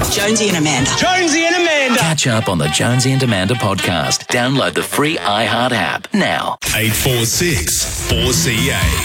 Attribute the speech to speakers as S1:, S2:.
S1: Jonesy and Amanda.
S2: Jonesy and Amanda.
S3: Catch up on the Jonesy and Amanda podcast. Download the free iHeart app now.
S4: 846 4CA.